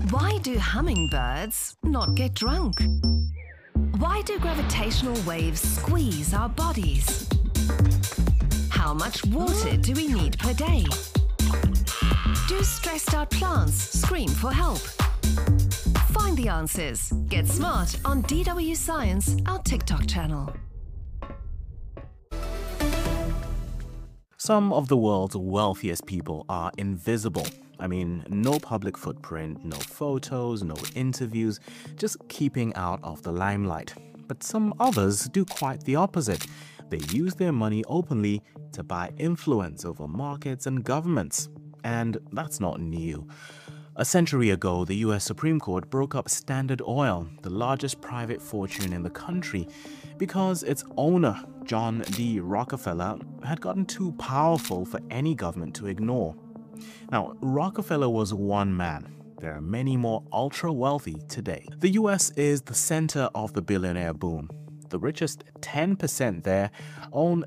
Why do hummingbirds not get drunk? Why do gravitational waves squeeze our bodies? How much water do we need per day? Do stressed out plants scream for help? Find the answers. Get smart on DW Science, our TikTok channel. Some of the world's wealthiest people are invisible. I mean, no public footprint, no photos, no interviews, just keeping out of the limelight. But some others do quite the opposite. They use their money openly to buy influence over markets and governments. And that's not new. A century ago, the US Supreme Court broke up Standard Oil, the largest private fortune in the country, because its owner, John D. Rockefeller, had gotten too powerful for any government to ignore. Now, Rockefeller was one man. There are many more ultra-wealthy today. The US is the center of the billionaire boom. The richest 10% there own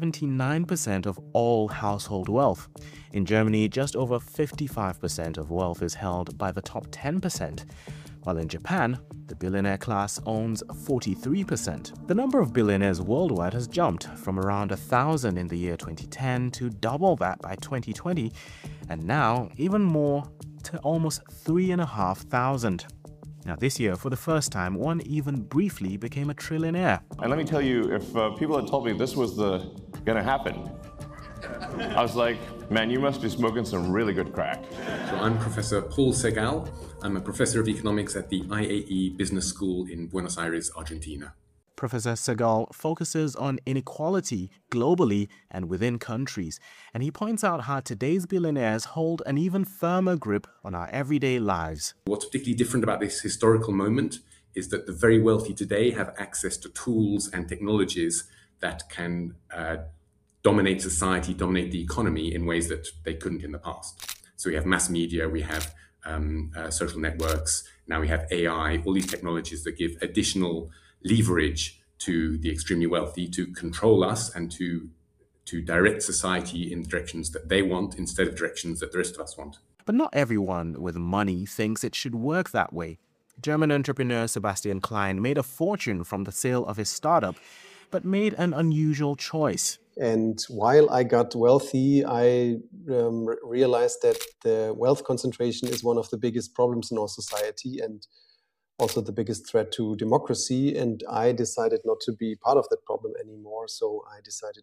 79% of all household wealth. In Germany, just over 55% of wealth is held by the top 10%, while in Japan, the billionaire class owns 43%. The number of billionaires worldwide has jumped from around 1,000 in the year 2010 to double that by 2020, and now even more to almost 3,500. Now this year, for the first time, one even briefly became a trillionaire. And let me tell you, if people had told me this was gonna happen, I was like, man, you must be smoking some really good crack. So I'm Professor Paul Segal. I'm a professor of economics at the IAE Business School in Buenos Aires, Argentina. Professor Segal focuses on inequality globally and within countries, and he points out how today's billionaires hold an even firmer grip on our everyday lives. What's particularly different about this historical moment is that the very wealthy today have access to tools and technologies that can dominate society, dominate the economy in ways that they couldn't in the past. So we have mass media, we have social networks, now we have AI, all these technologies that give additional leverage to the extremely wealthy to control us and to direct society in directions that they want instead of directions that the rest of us want. But not everyone with money thinks it should work that way. German entrepreneur Sebastian Klein made a fortune from the sale of his startup, but made an unusual choice. And while I got wealthy, I realized that the wealth concentration is one of the biggest problems in our society and also the biggest threat to democracy. And I decided not to be part of that problem anymore. So I decided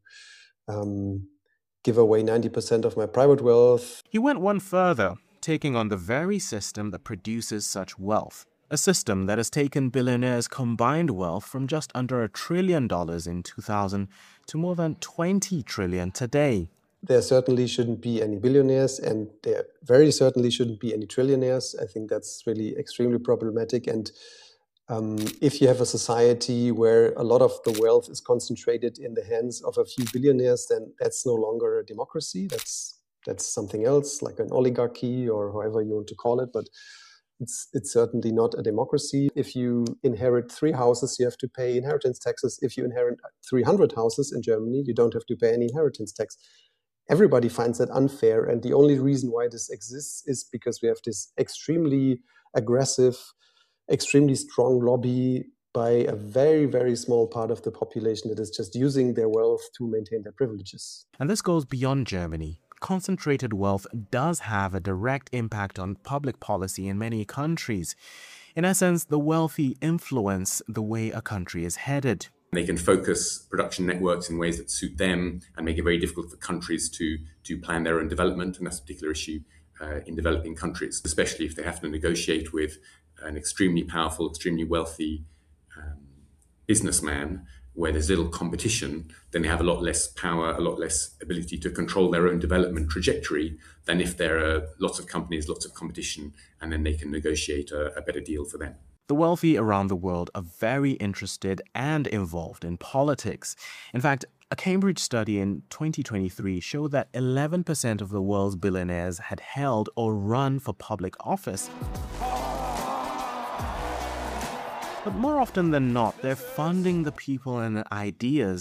to give away 90% of my private wealth. He went one further, taking on the very system that produces such wealth. A system that has taken billionaires' combined wealth from just under $1 trillion in 2000 to more than 20 trillion today. There certainly shouldn't be any billionaires, and there very certainly shouldn't be any trillionaires. I think that's really extremely problematic. And if you have a society where a lot of the wealth is concentrated in the hands of a few billionaires, then that's no longer a democracy. That's something else, like an oligarchy or however you want to call it. But it's certainly not a democracy. If you inherit 3 houses, you have to pay inheritance taxes. If you inherit 300 houses in Germany, you don't have to pay any inheritance tax. Everybody finds that unfair, and the only reason why this exists is because we have this extremely aggressive, extremely strong lobby by a very, very small part of the population that is just using their wealth to maintain their privileges. And this goes beyond Germany. Concentrated wealth does have a direct impact on public policy in many countries. In essence, the wealthy influence the way a country is headed. They can focus production networks in ways that suit them and make it very difficult for countries to plan their own development. And that's a particular issue in developing countries, especially if they have to negotiate with an extremely powerful, extremely wealthy businessman where there's little competition. Then they have a lot less power, a lot less ability to control their own development trajectory than if there are lots of companies, lots of competition, and then they can negotiate a better deal for them. The wealthy around the world are very interested and involved in politics. In fact, a Cambridge study in 2023 showed that 11% of the world's billionaires had held or run for public office. But more often than not, they're funding the people and ideas